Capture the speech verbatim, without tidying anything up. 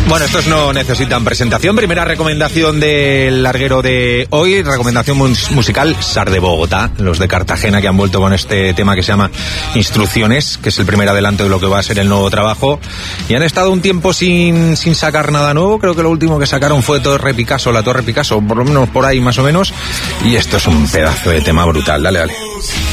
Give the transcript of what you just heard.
Bueno, estos no necesitan presentación. Primera recomendación del larguero de hoy, recomendación mus- musical, Sar de Bogotá, los de Cartagena, que han vuelto con este tema que se llama Instrucciones, que es el primer adelanto de lo que va a ser el nuevo trabajo, y han estado un tiempo sin, sin sacar nada nuevo. Creo que lo último que sacaron fue Torre Picasso, la Torre Picasso, por lo menos por ahí más o menos, y esto es un pedazo de tema brutal. Dale, dale.